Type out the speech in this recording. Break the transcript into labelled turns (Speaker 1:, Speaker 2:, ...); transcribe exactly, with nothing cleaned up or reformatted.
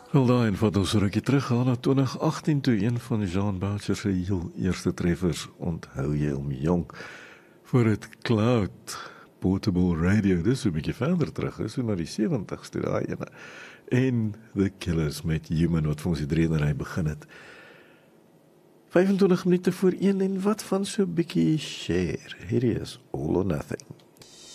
Speaker 1: Wel daai en vat ons rukkie terug gaan na twintig agttien toe een van Jean Boucher se heel eerste treffers, onthou jy om jonk, voor het Cloud Portable Radio, dis so 'n bietjie verder terug, is so na die sewentigste daai ene. En The Killers met Human wat vir ons die dredery begin het. vyfentwintig minute voor een en wat van so 'n bietjie share. Hierdie is All or Nothing.